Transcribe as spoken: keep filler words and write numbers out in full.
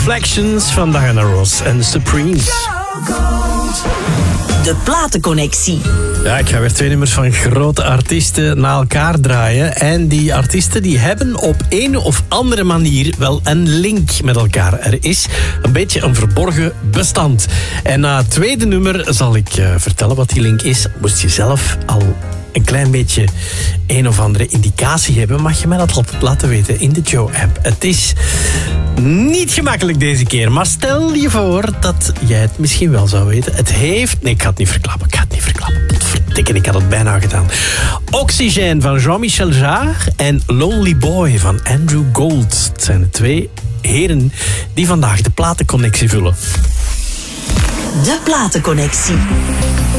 Reflections van Diana Ross en Supremes. De platenconnectie. Ja, ik ga weer twee nummers van grote artiesten na elkaar draaien. En die artiesten die hebben op een of andere manier wel een link met elkaar. Er is een beetje een verborgen bestand. En na het tweede nummer zal ik uh, vertellen wat die link is. Moest je zelf al een klein beetje een of andere indicatie hebben, mag je mij dat altijd laten weten in de Joe-app. Het is niet gemakkelijk deze keer, maar stel je voor dat jij het misschien wel zou weten. Het heeft... Nee, ik ga het niet verklappen. Ik ga het niet verklappen. Potverdikken, ik had het bijna gedaan. Oxygène van Jean-Michel Jarre en Lonely Boy van Andrew Gold. Het zijn de twee heren die vandaag de platenconnectie vullen. De platenconnectie.